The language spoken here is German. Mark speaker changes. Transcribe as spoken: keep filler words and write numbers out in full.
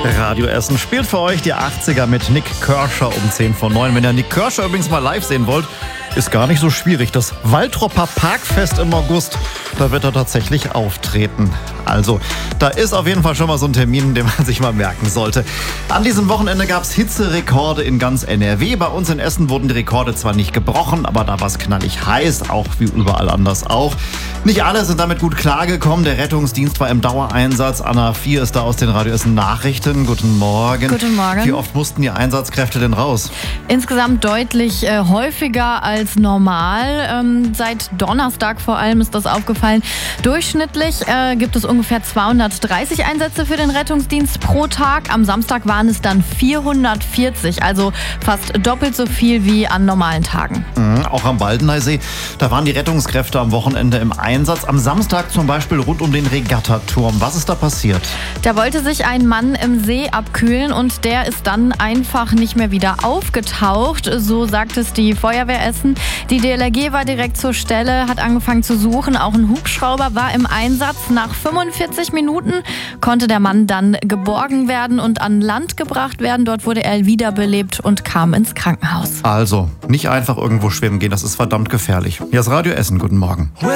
Speaker 1: Radio Essen spielt für euch die achtziger mit Nik Kershaw um zehn vor neun. Wenn ihr Nik Kershaw übrigens mal live sehen wollt, ist gar nicht so schwierig. Das Waltropper Parkfest im August, da wird er tatsächlich auftreten. Also, da ist auf jeden Fall schon mal so ein Termin, den man sich mal merken sollte. An diesem Wochenende gab es Hitzerekorde in ganz N R W. Bei uns in Essen wurden die Rekorde zwar nicht gebrochen, aber da war es knallig heiß, auch wie überall anders auch. Nicht alle sind damit gut klargekommen. Der Rettungsdienst war im Dauereinsatz. Anna vier ist da aus den Radio Essen Nachrichten. Guten Morgen.
Speaker 2: Guten Morgen.
Speaker 1: Wie oft mussten die Einsatzkräfte denn raus?
Speaker 2: Insgesamt deutlich äh, häufiger als normal. Ähm, seit Donnerstag vor allem ist das aufgefallen. Durchschnittlich äh, gibt es ungefähr zweihundertdreißig Einsätze für den Rettungsdienst pro Tag. Am Samstag waren es dann vierhundertvierzig, also fast doppelt so viel wie an normalen Tagen.
Speaker 1: Mhm, auch am Baldeneysee, da waren die Rettungskräfte am Wochenende im Einsatz. Am Samstag zum Beispiel rund um den Regattaturm. Was ist da passiert?
Speaker 2: Da wollte sich ein Mann im See abkühlen und der ist dann einfach nicht mehr wieder aufgetaucht. So sagt es die Feuerwehr Essen. Die D L R G war direkt zur Stelle, hat angefangen zu suchen. Auch ein Hubschrauber war im Einsatz. Nach fünfundvierzig Minuten konnte der Mann dann geborgen werden und an Land gebracht werden. Dort wurde er wiederbelebt und kam ins Krankenhaus.
Speaker 1: Also, nicht einfach irgendwo schwimmen gehen, das ist verdammt gefährlich. Hier ist Radio Essen, guten Morgen.